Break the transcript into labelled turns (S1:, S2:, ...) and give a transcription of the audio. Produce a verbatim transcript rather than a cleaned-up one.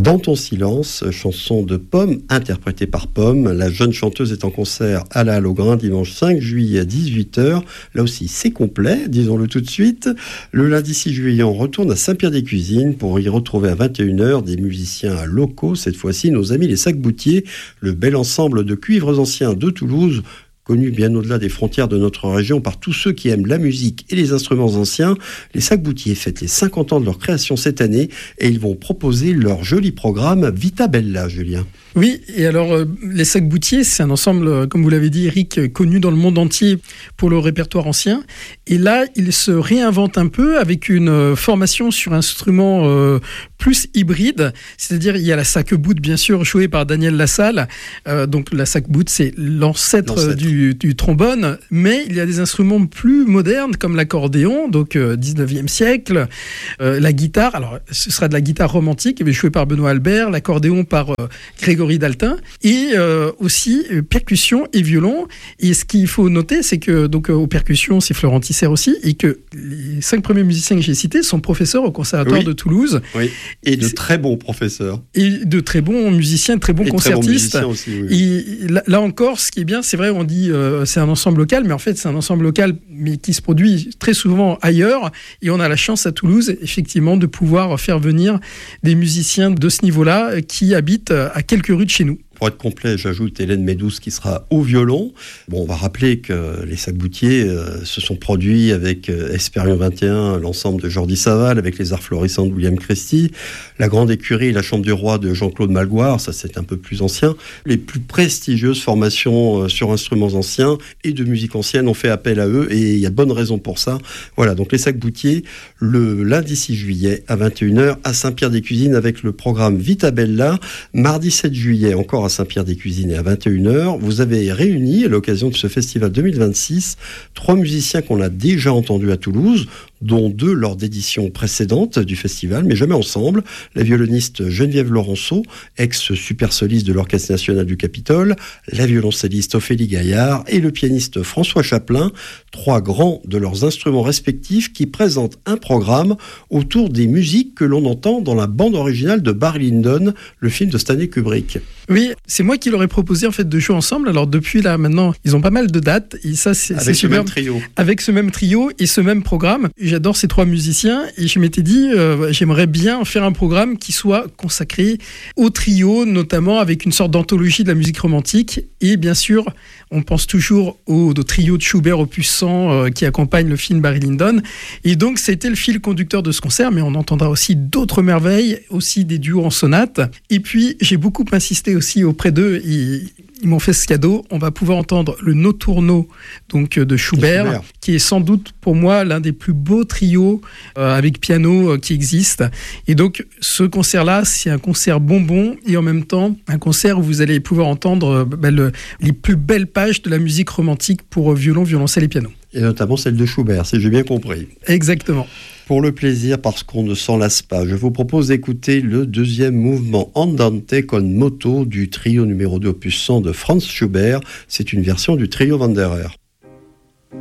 S1: Dans ton silence, chanson de Pomme, interprétée par Pomme. La jeune chanteuse est en concert à la Halograin dimanche cinq juillet à dix-huit heures. Là aussi, c'est complet, disons-le tout de suite. Le lundi six juillet, on retourne à Saint-Pierre-des-Cuisines pour y retrouver à vingt et une heures des musiciens locaux. Cette fois-ci, nos amis les Sac-Boutiers, le bel ensemble de cuivres anciens de Toulouse, connu bien au-delà des frontières de notre région par tous ceux qui aiment la musique et les instruments anciens. Les Sac-Boutiers fêtent les cinquante ans de leur création cette année et ils vont proposer leur joli programme Vita Bella, Julien.
S2: Oui, et alors euh, les Sac-Boutiers, c'est un ensemble, euh, comme vous l'avez dit Eric, connu dans le monde entier pour le répertoire ancien. Et là, ils se réinventent un peu avec une euh, formation sur instruments euh, plus hybride. C'est-à-dire, il y a la sac-boute, bien sûr, jouée par Daniel Lassalle. Euh, donc la sac-boute, c'est l'ancêtre, l'ancêtre. Du, du trombone. Mais il y a des instruments plus modernes, comme l'accordéon, donc euh, dix-neuvième siècle. Euh, la guitare, alors ce sera de la guitare romantique, jouée par Benoît Albert. L'accordéon par euh, Grégory Daltin, et euh, aussi euh, percussion et violon. Et ce qu'il faut noter, c'est que donc euh, aux percussions, c'est Florent Tisser aussi, et que les cinq premiers musiciens que j'ai cités sont professeurs au Conservatoire
S1: oui.
S2: de Toulouse.
S1: Oui. Et de très bons professeurs.
S2: Et de très bons musiciens, de très bons et concertistes.
S1: Très bons aussi, oui.
S2: Et là, là encore, ce qui est bien, c'est vrai, on dit euh, c'est un ensemble local, mais en fait, c'est un ensemble local, mais qui se produit très souvent ailleurs. Et on a la chance à Toulouse, effectivement, de pouvoir faire venir des musiciens de ce niveau-là qui habitent à quelques rue de chez nous.
S1: Pour être complet, j'ajoute Hélène Médouze qui sera au violon. Bon, on va rappeler que les Sac-Boutiers euh, se sont produits avec euh, Espérion vingt et un, l'ensemble de Jordi Saval, avec les Arts Florissants de William Christie, la Grande Écurie et la Chambre du Roi de Jean-Claude Malgoire, ça c'est un peu plus ancien. Les plus prestigieuses formations euh, sur instruments anciens et de musique ancienne ont fait appel à eux et il y a de bonnes raisons pour ça. Voilà, donc les Sac-Boutiers, le lundi six juillet à vingt et une heures à Saint-Pierre-des-Cuisines avec le programme Vita Bella. Mardi sept juillet, encore à Saint-Pierre-des-Cuisines et à vingt et une heures, vous avez réuni à l'occasion de ce festival deux mille vingt-six trois musiciens qu'on a déjà entendus à Toulouse, dont deux lors d'éditions précédentes du festival, mais jamais ensemble. La violoniste Geneviève Laurenceau, ex-super soliste de l'Orchestre National du Capitole, la violoncelliste Ophélie Gaillard et le pianiste François Chaplin, trois grands de leurs instruments respectifs qui présentent un programme autour des musiques que l'on entend dans la bande originale de Barry Lyndon, le film de Stanley Kubrick.
S2: Oui, c'est moi qui leur ai proposé en fait de jouer ensemble. Alors depuis là maintenant, ils ont pas mal de dates et ça c'est,
S1: avec
S2: c'est
S1: ce
S2: super.
S1: même trio.
S2: Avec ce même trio et ce même programme. J'adore ces trois musiciens et je m'étais dit euh, j'aimerais bien faire un programme qui soit consacré au trio, notamment avec une sorte d'anthologie de la musique romantique. Et bien sûr, on pense toujours au, au trio de Schubert opus cent euh, qui accompagne le film Barry Lyndon. Et donc c'était le fil conducteur de ce concert, mais on entendra aussi d'autres merveilles, aussi des duos en sonate. Et puis j'ai beaucoup insisté aussi auprès d'eux. Ils, ils m'ont fait ce cadeau. On va pouvoir entendre le Notturno donc de Schubert, Schubert, qui est sans doute pour moi l'un des plus beaux trios euh, avec piano euh, qui existent. Et donc ce concert-là, c'est un concert bonbon et en même temps un concert où vous allez pouvoir entendre euh, bah, le, les plus belles pages de la musique romantique pour violon, violoncelle et piano.
S1: Et notamment celle de Schubert, si j'ai bien compris.
S2: Exactement.
S1: Pour le plaisir, parce qu'on ne s'en lasse pas, je vous propose d'écouter le deuxième mouvement Andante con moto du trio numéro deux opus cent de Franz Schubert. C'est une version du trio Wanderer.